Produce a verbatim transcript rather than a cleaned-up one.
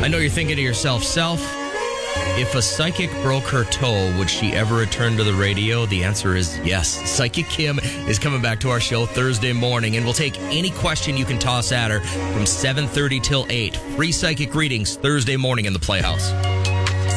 I know you're thinking to yourself, Self, if a psychic broke her toe, would she ever return to the radio? The answer is yes. Psychic Kim is coming back to our show Thursday morning, and we'll take any question you can toss at her from seven thirty till eight. Free psychic readings Thursday morning in the Playhouse.